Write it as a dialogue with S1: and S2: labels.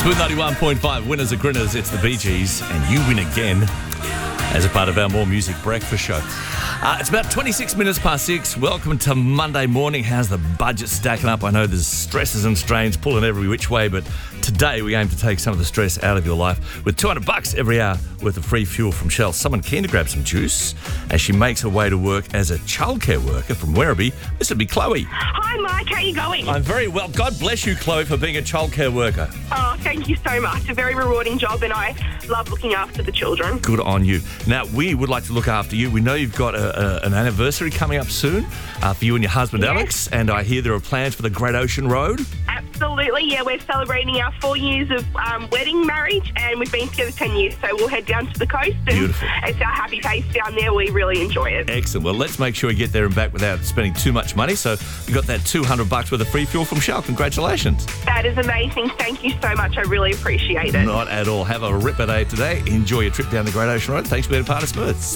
S1: Smooth 91.5, winners are grinners. It's the Bee Gees, and you win again as a part of our More Music Breakfast show. It's about 26 minutes past 6. Welcome to Monday morning. How's the budget stacking up? I know there's stresses and strains pulling every which way, but today we aim to take some of the stress out of your life with $200 every hour worth of free fuel from Shell. Someone keen to grab some juice as she makes her way to work as a childcare worker from Werribee. This would be Chloe.
S2: Hi, Mike. How are you going?
S1: I'm very well. God bless you, Chloe, for being a childcare worker.
S2: Oh, thank you so much. A very rewarding job, and I love looking after the children.
S1: Good on you. Now, we would like to look after you. We know you've got an anniversary coming up soon for you and your husband,
S2: Yes.
S1: Alex, and I hear there are plans for the Great Ocean Road.
S2: Absolutely, yeah. We're celebrating our 4 years of wedding marriage, and we've been together 10 years, so we'll head down to the coast. And
S1: Beautiful.
S2: It's our happy place down there. We really enjoy it.
S1: Excellent. Well, let's make sure we get there and back without spending too much money. So you got that $200 worth of free fuel from Shell. Congratulations.
S2: That is amazing. Thank you so much. I really appreciate it.
S1: Not at all. Have a ripper day today. Enjoy your trip down the Great Ocean Road. Thanks for being a part of Smooth.